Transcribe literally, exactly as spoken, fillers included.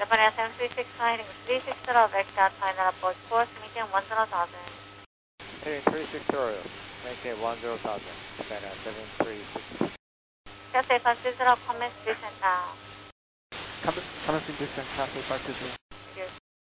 Japan Air seven three six heading three six zero vector, final approach course, maintain one zero thousand. Heading three six zero, maintain one zero thousand, Japan Air seven three six. Cathay five two zero, commence descent now. Commencing descent, Cathay five two zero.